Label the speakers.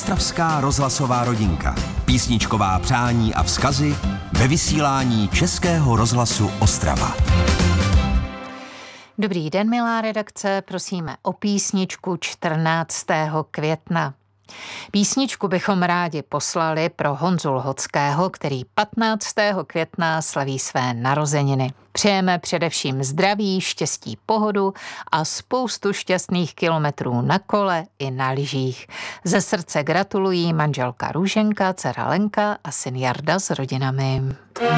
Speaker 1: Ostravská rozhlasová rodinka. Písničková přání a vzkazy ve vysílání Českého rozhlasu Ostrava.
Speaker 2: Dobrý den, milá redakce, prosíme o písničku 14. května. Písničku bychom rádi poslali pro Honzu Lhockého, který 15. května slaví své narozeniny. Přejeme především zdraví, štěstí, pohodu a spoustu šťastných kilometrů na kole i na lyžích. Ze srdce gratulují manželka Růženka, dcera Lenka a syn Jarda s rodinami.